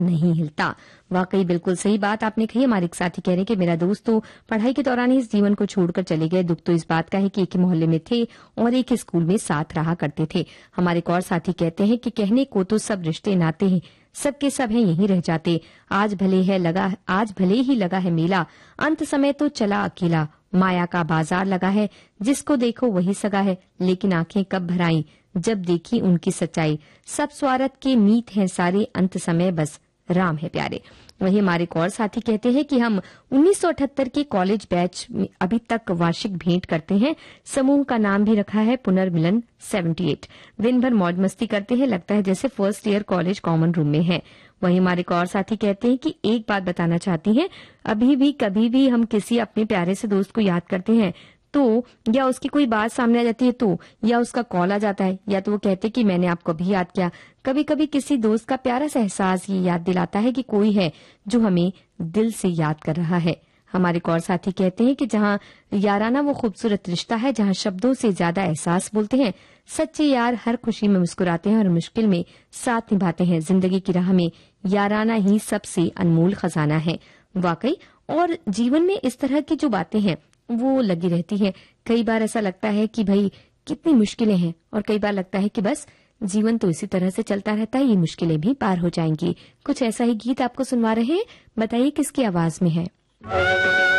नहीं हिलता। वाकई बिल्कुल सही बात आपने कही। हमारे एक साथी कह रहे हैं कि मेरा दोस्त तो पढ़ाई के दौरान ही इस जीवन को छोड़कर चले गए। दुख तो इस बात का है कि एक ही मोहल्ले में थे और एक ही स्कूल में साथ रहा करते थे। हमारे एक और साथी कहते हैं कि कहने को तो सब रिश्ते नाते हैं, सबके सब हैं यहीं रह जाते। आज भले ही लगा है मेला, अंत समय तो चला अकेला। माया का बाजार लगा है, जिसको देखो वही सगा है, लेकिन आंखें कब भराई जब देखी उनकी सच्चाई। सब स्वार्थ के मीत हैं सारे, अंत समय बस राम है प्यारे। वही हमारे एक और साथी कहते हैं कि हम 1978 के कॉलेज बैच में अभी तक वार्षिक भेंट करते हैं। समूह का नाम भी रखा है पुनर्मिलन 78। दिन भर मौज मस्ती करते हैं, लगता है जैसे first year college common room में है। वहीं हमारे एक और साथी कहते हैं कि एक बात बताना चाहती हैं, अभी भी कभी भी हम किसी अपने प्यारे से दोस्त को याद करते हैं तो या उसकी कोई बात सामने आ जाती है तो या उसका कॉल आ जाता है या तो वो कहते कि मैंने आपको भी याद किया। कभी कभी किसी दोस्त का प्यारा सा एहसास ये याद दिलाता है कि कोई है जो हमें दिल से याद कर रहा है। हमारे एक और साथी कहते हैं कि जहाँ याराना वो खूबसूरत रिश्ता है जहाँ शब्दों से ज्यादा एहसास बोलते हैं। सच्चे यार हर खुशी में मुस्कुराते हैं और मुश्किल में साथ निभाते हैं। जिंदगी की राह में याराना ही सबसे अनमोल खजाना है। वाकई, और जीवन में इस तरह की जो बातें हैं वो लगी रहती है। कई बार ऐसा लगता है कि भाई कितनी मुश्किलें हैं, और कई बार लगता है कि बस जीवन तो इसी तरह से चलता रहता है, ये मुश्किलें भी पार हो जाएंगी। कुछ ऐसा ही गीत आपको सुनवा रहे हैं, बताइए किसकी आवाज में है।